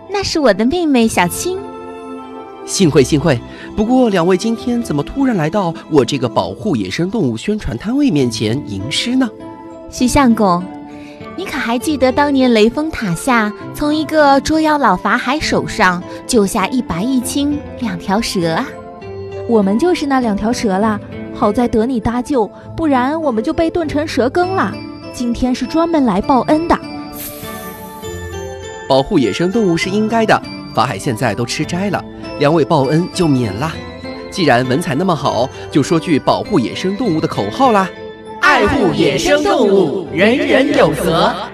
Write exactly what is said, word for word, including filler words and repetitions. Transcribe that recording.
那是我的妹妹小青。 幸会幸会，不过两位今天怎么突然来到我这个保护野生动物宣传摊位面前吟诗呢？ 徐相公，你可还记得当年雷峰塔下从一个捉妖老法海手上救下一白一青两条蛇啊？ 我们就是那两条蛇啦，好在得你搭救，不然我们就被炖成蛇羹了。今天是专门来报恩的。 保护野生动物是应该的，法海现在都吃斋了，两位报恩就免啦。既然文采那么好，就说句保护野生动物的口号啦： 爱护野生动物，人人有责。